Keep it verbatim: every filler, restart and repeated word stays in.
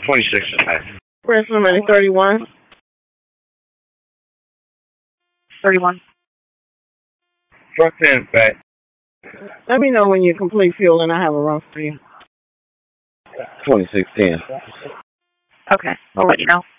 twenty-six. Press number thirty-one. thirty-one. Front ten, back. Let me know when you complete fuel and I have a run for you. twenty-six ten. Okay, I'll let you know.